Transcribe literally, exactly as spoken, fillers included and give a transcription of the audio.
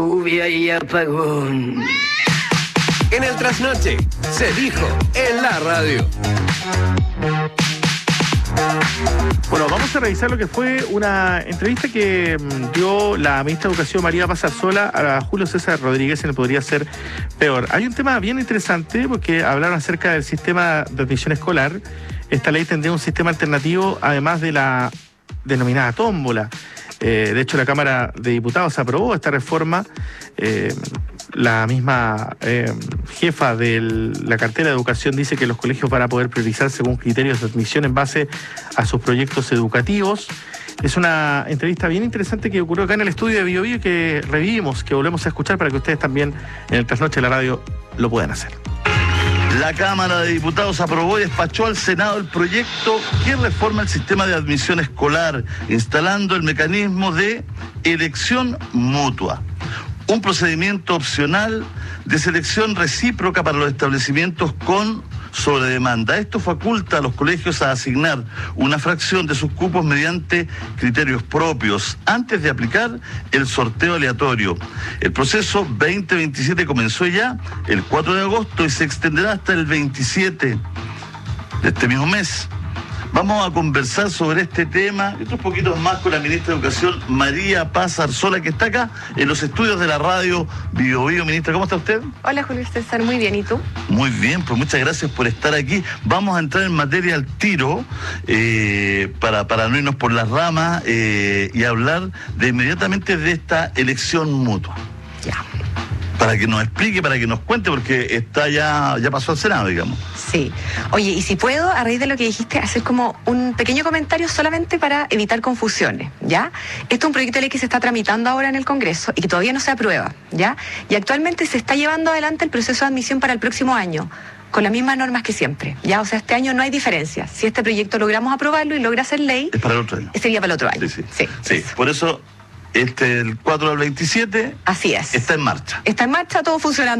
Lluvia y apagón. En el trasnoche, se dijo en la radio. Bueno, vamos a revisar lo que fue una entrevista que dio la ministra de Educación María Paz Arzola a Julio César Rodríguez en el Podría Ser Peor. Hay un tema bien interesante porque hablaron acerca del sistema de admisión escolar. Esta ley tendría un sistema alternativo además de la denominada tómbola. Eh, de hecho, la Cámara de Diputados aprobó esta reforma. Eh, la misma eh, jefa de la cartera de educación dice que los colegios van a poder priorizar según criterios de admisión en base a sus proyectos educativos. Es una entrevista bien interesante que ocurrió acá en el estudio de Bio Bio que revivimos, que volvemos a escuchar para que ustedes también en el trasnoche de la radio lo puedan hacer. La Cámara de Diputados aprobó y despachó al Senado el proyecto que reforma el sistema de admisión escolar, instalando el mecanismo de elección mutua, un procedimiento opcional de selección recíproca para los establecimientos con sobredemanda. Esto faculta a los colegios a asignar una fracción de sus cupos mediante criterios propios antes de aplicar el sorteo aleatorio. El proceso veinte veintisiete comenzó ya el cuatro de agosto y se extenderá hasta el veintisiete de este mismo mes. Vamos a conversar sobre este tema y otros poquitos más con la ministra de Educación, María Paz Arzola, que está acá en los estudios de la radio Bio Bio. Ministra, ¿cómo está usted? Hola, Julio César, muy bien, ¿y tú? Muy bien, pues muchas gracias por estar aquí. Vamos a entrar en materia al tiro eh, para, para no irnos por las ramas eh, y hablar de inmediatamente de esta elección mutua. Ya. Para que nos explique, para que nos cuente, porque está ya, ya pasó al Senado, digamos. Sí. Oye, y si puedo, a raíz de lo que dijiste, hacer como un pequeño comentario solamente para evitar confusiones, ¿ya? Esto es un proyecto de ley que se está tramitando ahora en el Congreso y que todavía no se aprueba, ¿ya? Y actualmente se está llevando adelante el proceso de admisión para el próximo año, con las mismas normas que siempre, ¿ya? O sea, este año no hay diferencia. Si este proyecto logramos aprobarlo y logra ser ley... Es para el otro año. Sería para el otro año. Sí, sí. Sí, sí. eso. Por eso, este, el cuatro al veintisiete... Así es. Está en marcha. Está en marcha, todo funcionando.